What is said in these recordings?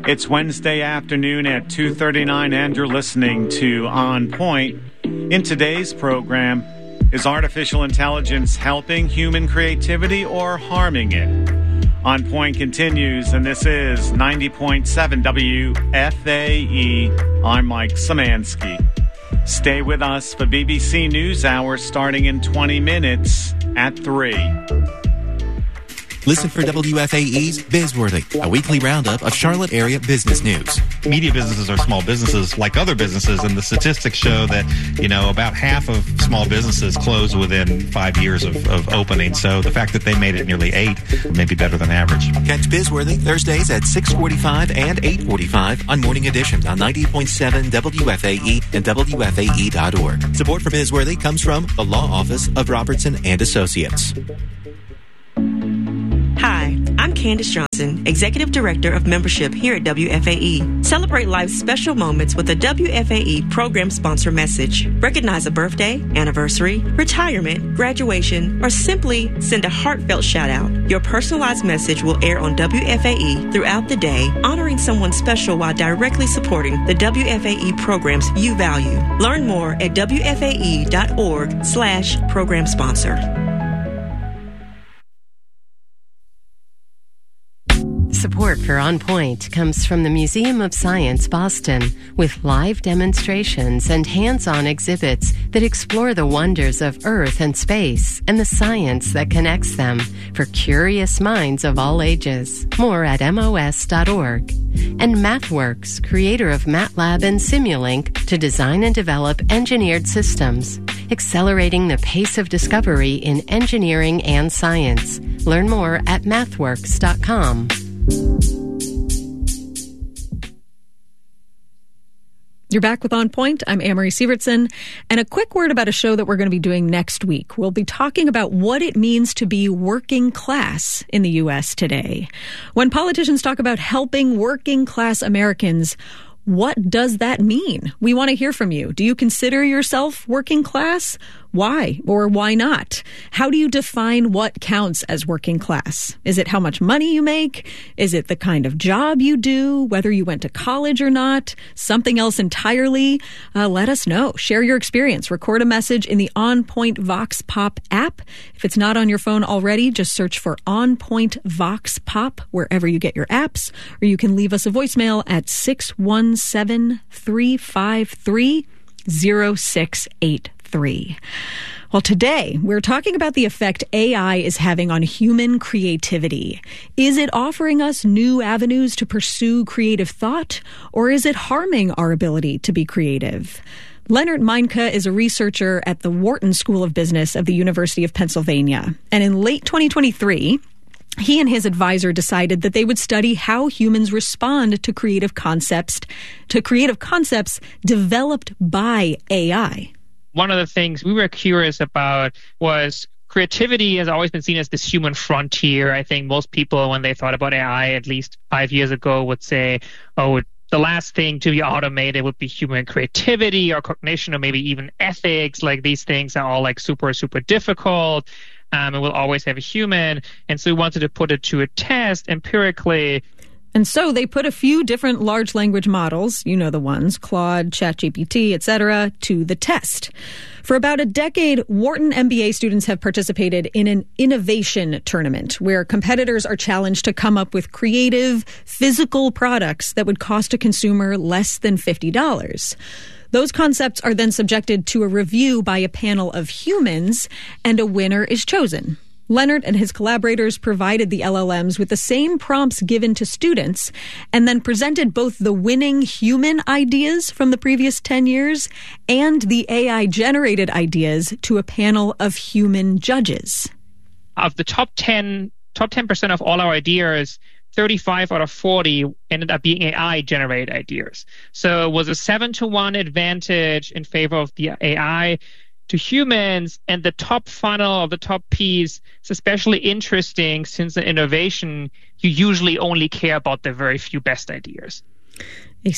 It's Wednesday afternoon at 2:39 and you're listening to On Point. In today's program, is artificial intelligence helping human creativity or harming it? On Point continues, and this is 90.7 WFAE. I'm Mike Szymanski. Stay with us for BBC NewsHour starting in 20 minutes at 3. Listen for WFAE's Bizworthy, a weekly roundup of Charlotte area business news. Media businesses are small businesses like other businesses, and the statistics show that, about half of small businesses close within 5 years of opening. So the fact that they made it nearly 8 may be better than average. Catch Bizworthy Thursdays at 6:45 and 8:45 on Morning Edition on 90.7 WFAE and WFAE.org. Support for Bizworthy comes from the Law Office of Robertson and Associates. Hi, I'm Candace Johnson, Executive Director of Membership here at WFAE. Celebrate life's special moments with a WFAE program sponsor message. Recognize a birthday, anniversary, retirement, graduation, or simply send a heartfelt shout out. Your personalized message will air on WFAE throughout the day, honoring someone special while directly supporting the WFAE programs you value. Learn more at WFAE.org/program sponsor. Support for On Point comes from the Museum of Science, Boston, with live demonstrations and hands-on exhibits that explore the wonders of Earth and space and the science that connects them for curious minds of all ages. More at MOS.org. And MathWorks, creator of MATLAB and Simulink, to design and develop engineered systems, accelerating the pace of discovery in engineering and science. Learn more at mathworks.com. You're back with On Point. I'm Amory Sievertson. And a quick word about a show that we're going to be doing next week. We'll be talking about what it means to be working class in the U.S. today. When politicians talk about helping working class Americans, what does that mean? We want to hear from you. Do you consider yourself working class? Why or why not? How do you define what counts as working class? Is it how much money you make? Is it the kind of job you do? Whether you went to college or not? Something else entirely? Let us know. Share your experience. Record a message in the On Point Vox Pop app. If it's not on your phone already, just search for On Point Vox Pop wherever you get your apps, or you can leave us a voicemail at 617-353-0683. Well, today we're talking about the effect AI is having on human creativity. Is it offering us new avenues to pursue creative thought, or is it harming our ability to be creative? Leonard Meinke is a researcher at the Wharton School of Business of the University of Pennsylvania. And in late 2023, he and his advisor decided that they would study how humans respond to creative concepts developed by AI. One of the things we were curious about was creativity has always been seen as this human frontier. I think most people, when they thought about AI at least 5 years ago, would say, oh, the last thing to be automated would be human creativity or cognition or maybe even ethics. Like these things are all like super, super difficult. And we'll always have a human. And so we wanted to put it to a test empirically. And so they put a few different large language models, you know the ones, Claude, ChatGPT, etc., to the test. For about a decade, Wharton MBA students have participated in an innovation tournament where competitors are challenged to come up with creative, physical products that would cost a consumer less than $50. Those concepts are then subjected to a review by a panel of humans, and a winner is chosen. Leonard and his collaborators provided the LLMs with the same prompts given to students and then presented both the winning human ideas from the previous 10 years and the AI-generated ideas to a panel of human judges. Of the top 10% of all our ideas, 35 out of 40 ended up being AI-generated ideas. So it was a 7-to-1 advantage in favor of the AI to humans, and the top funnel of the top piece is especially interesting since in innovation, you usually only care about the very few best ideas. A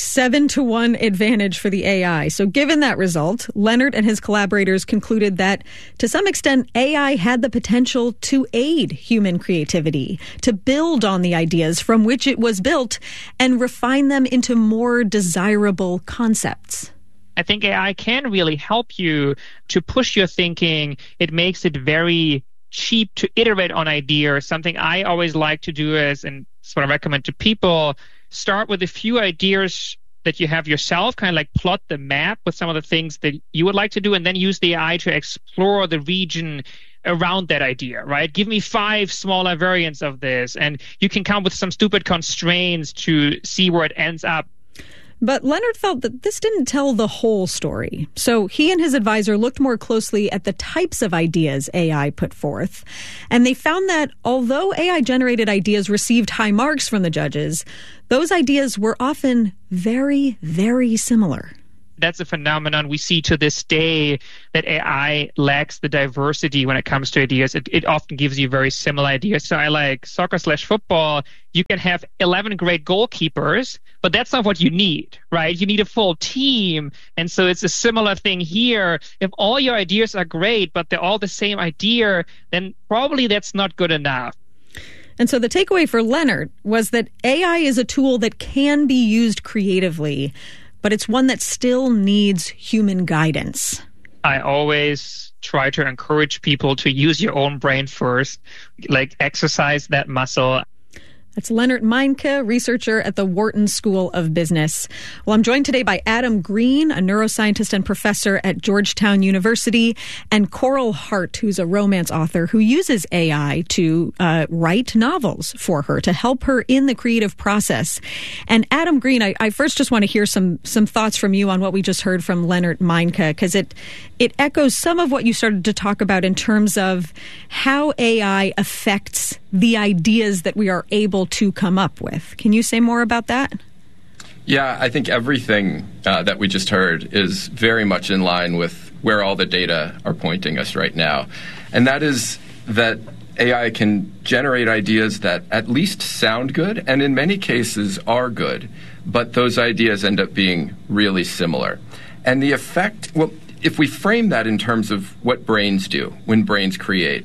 7-1 advantage for the AI. So given that result, Leonard and his collaborators concluded that, to some extent, AI had the potential to aid human creativity, to build on the ideas from which it was built and refine them into more desirable concepts. I think AI can really help you to push your thinking. It makes it very cheap to iterate on ideas. Something I always like to do is, and it's what I recommend to people, start with a few ideas that you have yourself, kind of like plot the map with some of the things that you would like to do, and then use the AI to explore the region around that idea, right? Give me 5 smaller variants of this, and you can come up with some stupid constraints to see where it ends up. But Leonard felt that this didn't tell the whole story. So he and his advisor looked more closely at the types of ideas AI put forth. And they found that although AI-generated ideas received high marks from the judges, those ideas were often very, very similar. That's a phenomenon we see to this day, that AI lacks the diversity when it comes to ideas. It often gives you very similar ideas. So I like soccer/football. You can have 11 great goalkeepers, but that's not what you need, right? You need a full team. And so it's a similar thing here. If all your ideas are great, but they're all the same idea, then probably that's not good enough. And so the takeaway for Leonard was that AI is a tool that can be used creatively, but it's one that still needs human guidance. I always try to encourage people to use your own brain first, like exercise that muscle. That's Leonard Meinke, researcher at the Wharton School of Business. Well, I'm joined today by Adam Green, a neuroscientist and professor at Georgetown University, and Coral Hart, who's a romance author who uses AI to write novels for her, to help her in the creative process. And Adam Green, I first just want to hear some thoughts from you on what we just heard from Leonard Meinke, because it echoes some of what you started to talk about in terms of how AI affects the ideas that we are able to come up with. Can you say more about that? Yeah, I think everything that we just heard is very much in line with where all the data are pointing us right now. And that is that AI can generate ideas that at least sound good, and in many cases are good, but those ideas end up being really similar. And the effect, well, if we frame that in terms of what brains do when brains create,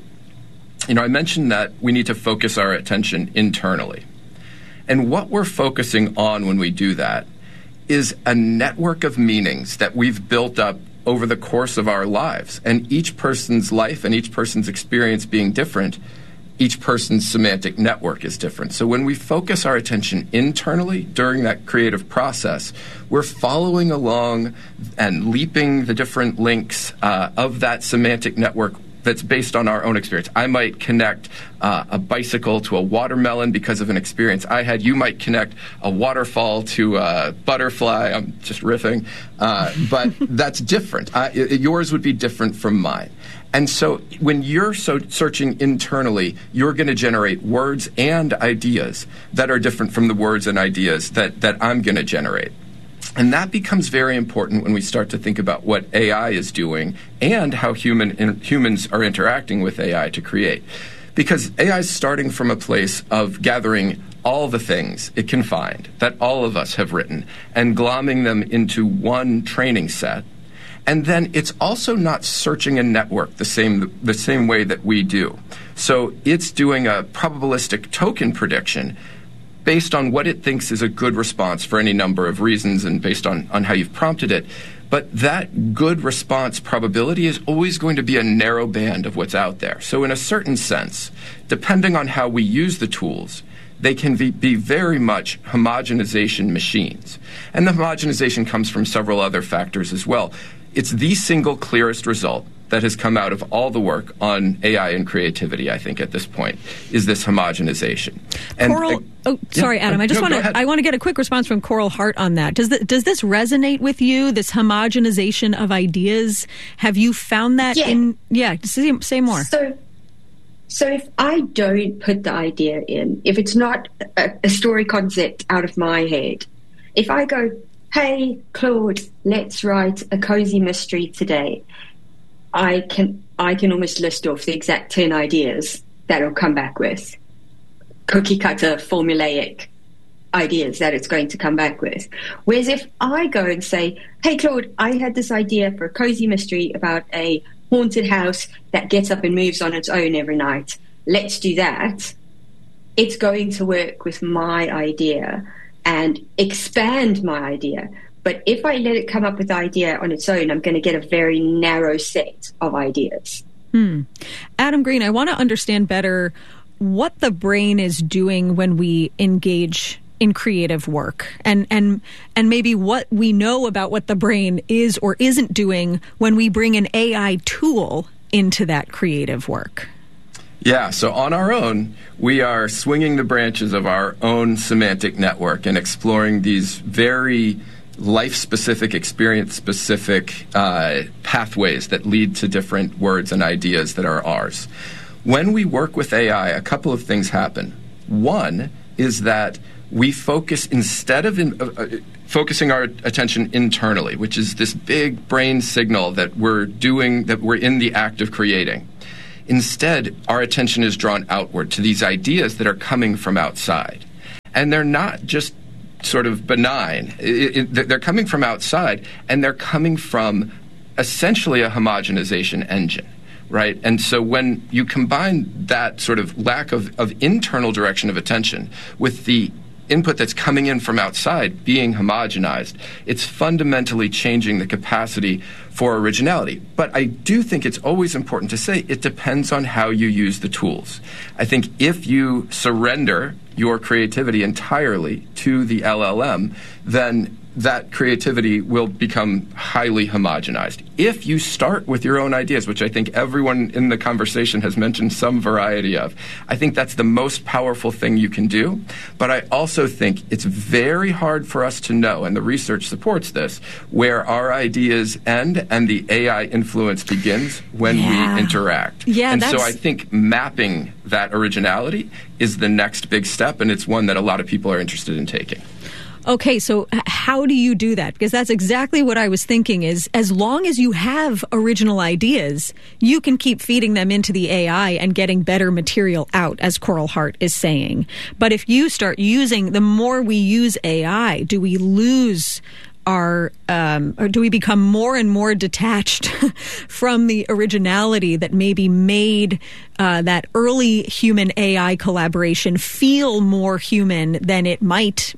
I mentioned that we need to focus our attention internally. And what we're focusing on when we do that is a network of meanings that we've built up over the course of our lives. And each person's life and each person's experience being different, each person's semantic network is different. So when we focus our attention internally during that creative process, we're following along and leaping the different links of that semantic network that's based on our own experience. I might connect a bicycle to a watermelon because of an experience I had. You might connect a waterfall to a butterfly. I'm just riffing. But that's different. Yours would be different from mine. And so when you're searching internally, you're going to generate words and ideas that are different from the words and ideas that I'm going to generate. And that becomes very important when we start to think about what AI is doing and how humans are interacting with AI to create. Because AI is starting from a place of gathering all the things it can find that all of us have written and glomming them into one training set. And then it's also not searching a network the same way that we do. So it's doing a probabilistic token prediction based on what it thinks is a good response for any number of reasons and based on how you've prompted it. But that good response probability is always going to be a narrow band of what's out there. So in a certain sense, depending on how we use the tools, they can be very much homogenization machines. And the homogenization comes from several other factors as well. It's the single clearest result that has come out of all the work on AI and creativity, I think, at this point, is this homogenization. And Coral, sorry, Adam. I want to get a quick response from Coral Hart on that. Does this resonate with you? This homogenization of ideas? Have you found that say more. So if I don't put the idea in, if it's not a story concept out of my head, if I go, hey, Claude, let's write a cozy mystery today, I can almost list off the exact 10 ideas that it'll come back with. Cookie cutter, formulaic ideas that it's going to come back with. Whereas if I go and say, hey, Claude, I had this idea for a cozy mystery about a haunted house that gets up and moves on its own every night. Let's do that. It's going to work with my idea and expand my idea. But if I let it come up with the idea on its own, I'm going to get a very narrow set of ideas. Adam Green, I want to understand better what the brain is doing when we engage in creative work, and maybe what we know about what the brain is or isn't doing when we bring an AI tool into that creative work. Yeah, so on our own, we are swinging the branches of our own semantic network and exploring these very life-specific, experience-specific pathways that lead to different words and ideas that are ours. When we work with AI, a couple of things happen. One is that we focus, instead of focusing our attention internally, which is this big brain signal that we're doing, that we're in the act of creating. Instead, our attention is drawn outward to these ideas that are coming from outside. And they're not just sort of benign. They're coming from outside, and they're coming from essentially a homogenization engine. Right? And so when you combine that sort of lack of internal direction of attention with the input that's coming in from outside being homogenized, it's fundamentally changing the capacity for originality. But I do think it's always important to say it depends on how you use the tools. I think if you surrender your creativity entirely to the LLM, then that creativity will become highly homogenized. If you start with your own ideas, which I think everyone in the conversation has mentioned some variety of, I think that's the most powerful thing you can do. But I also think it's very hard for us to know, and the research supports this, where our ideas end and the AI influence begins when we interact. And so I think mapping that originality is the next big step, and it's one that a lot of people are interested in taking. Okay, so how do you do that? Because that's exactly what I was thinking is, as long as you have original ideas, you can keep feeding them into the AI and getting better material out, as Coral Hart is saying. But if you start using, the more we use AI, do we lose our, or do we become more and more detached from the originality that maybe made that early human AI collaboration feel more human than it might,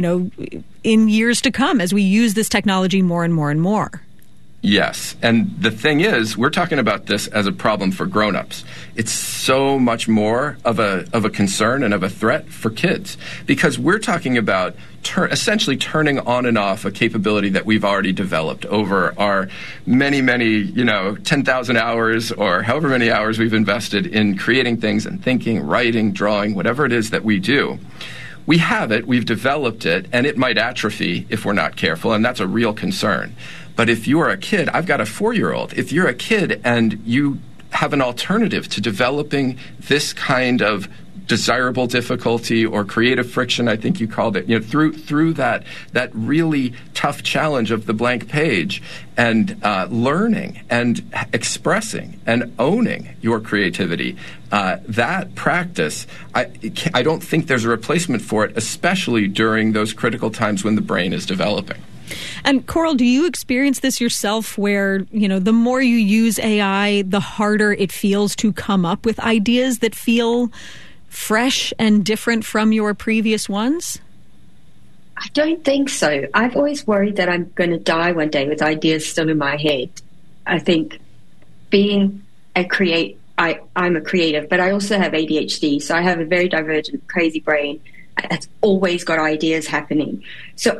in years to come as we use this technology more and more and more? Yes. And the thing is, we're talking about this as a problem for grown-ups. It's so much more of a concern and of a threat for kids, because we're talking about essentially turning on and off a capability that we've already developed over our many, 10,000 hours or however many hours we've invested in creating things and thinking, writing, drawing, whatever it is that we do. We have it, we've developed it, and it might atrophy if we're not careful, and that's a real concern. But if you are a kid, I've got a 4-year-old, if you're a kid and you have an alternative to developing this kind of desirable difficulty or creative friction, I think you called it, through that really tough challenge of the blank page and learning and expressing and owning your creativity, that practice, I don't think there's a replacement for it, especially during those critical times when the brain is developing. And Coral, do you experience this yourself where, the more you use AI, the harder it feels to come up with ideas that feel fresh and different from your previous ones? I don't think so. I've always worried that I'm going to die one day with ideas still in my head. I think being I'm a creative, but I also have ADHD, so I have a very divergent, crazy brain that's always got ideas happening. So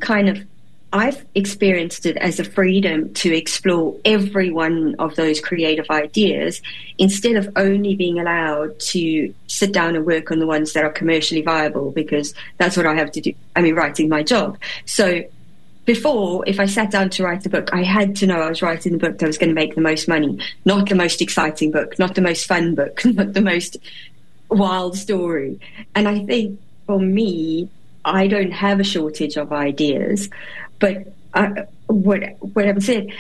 I've experienced it as a freedom to explore every one of those creative ideas instead of only being allowed to sit down and work on the ones that are commercially viable, because that's what I have to do. Writing my job. So before, if I sat down to write a book, I had to know I was writing the book that was going to make the most money, not the most exciting book, not the most fun book, not the most wild story. And I think for me, I don't have a shortage of ideas. But what I'm saying,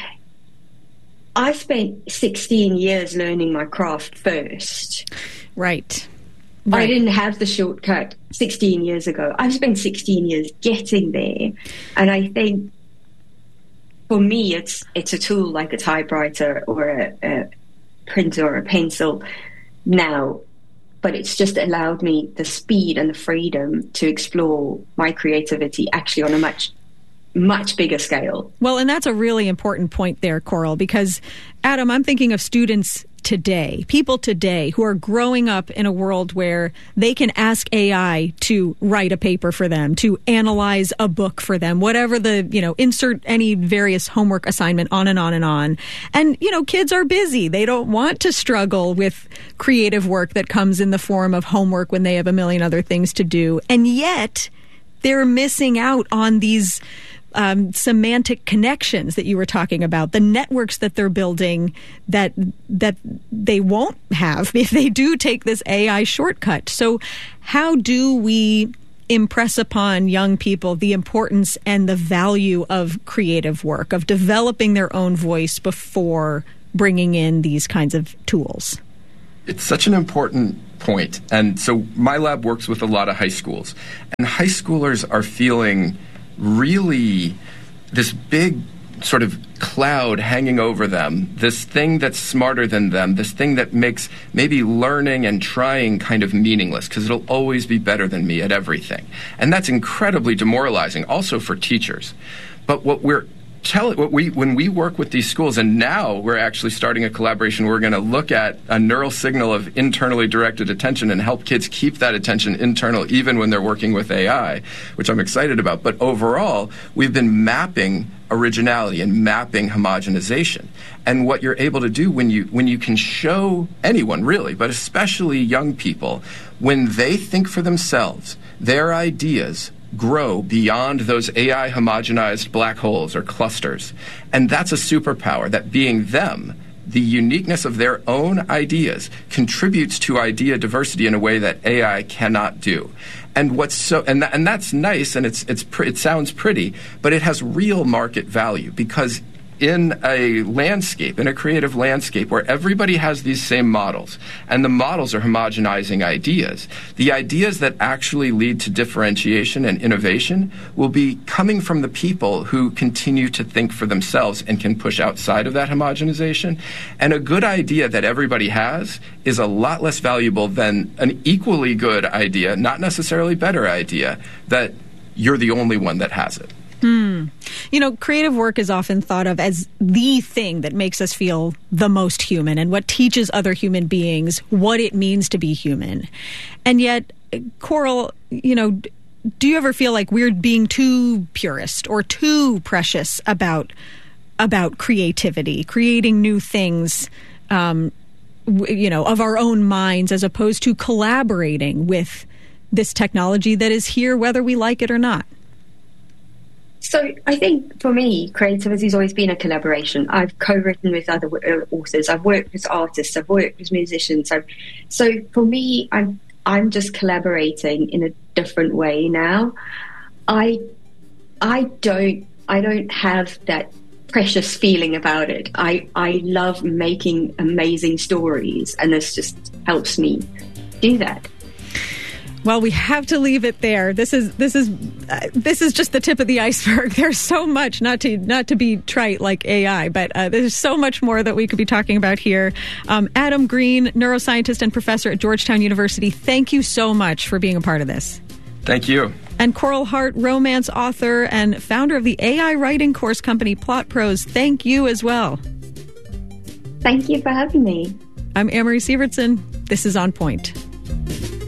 I spent 16 years learning my craft first. Right. Right. I didn't have the shortcut 16 years ago. I've spent 16 years getting there. And I think for me, it's a tool like a typewriter or a printer or a pencil now. But it's just allowed me the speed and the freedom to explore my creativity actually on a much bigger scale. Well, and that's a really important point there, Coral, because, Adam, I'm thinking of students today, people today who are growing up in a world where they can ask AI to write a paper for them, to analyze a book for them, whatever insert any various homework assignment, on and on and on. And, kids are busy. They don't want to struggle with creative work that comes in the form of homework when they have a million other things to do. And yet they're missing out on these semantic connections that you were talking about, the networks that they're building that they won't have if they do take this AI shortcut. So how do we impress upon young people the importance and the value of creative work, of developing their own voice before bringing in these kinds of tools? It's such an important point. And so my lab works with a lot of high schools, and high schoolers are feeling really this big sort of cloud hanging over them, this thing that's smarter than them, this thing that makes maybe learning and trying kind of meaningless because it'll always be better than me at everything. And that's incredibly demoralizing also for teachers. But what when we work with these schools, and now we're actually starting a collaboration, we're going to look at a neural signal of internally directed attention and help kids keep that attention internal even when they're working with AI, which I'm excited about. But overall, we've been mapping originality and mapping homogenization. And what you're able to do when you can show anyone really, but especially young people, when they think for themselves, their ideas grow beyond those AI homogenized black holes or clusters. And that's a superpower, that being them, the uniqueness of their own ideas contributes to idea diversity in a way that AI cannot do. And and that's nice, and it sounds pretty, but it has real market value, because in a landscape, in a creative landscape where everybody has these same models, and the models are homogenizing ideas, the ideas that actually lead to differentiation and innovation will be coming from the people who continue to think for themselves and can push outside of that homogenization. And a good idea that everybody has is a lot less valuable than an equally good idea, not necessarily better idea, that you're the only one that has it. Creative work is often thought of as the thing that makes us feel the most human and what teaches other human beings what it means to be human. And yet, Coral, do you ever feel like we're being too purist or too precious about creativity, creating new things, of our own minds, as opposed to collaborating with this technology that is here whether we like it or not? So I think for me, creativity has always been a collaboration. I've co-written with other authors. I've worked with artists. I've worked with musicians. So for me, I'm just collaborating in a different way now. I don't have that precious feeling about it. I love making amazing stories, and this just helps me do that. Well, we have to leave it there. This is just the tip of the iceberg. There's so much, not to be trite like AI, but there's so much more that we could be talking about here. Adam Green, neuroscientist and professor at Georgetown University, thank you so much for being a part of this. Thank you. And Coral Hart, romance author and founder of the AI writing course company Plot Prose, thank you as well. Thank you for having me. I'm Amory Sievertson. This is On Point.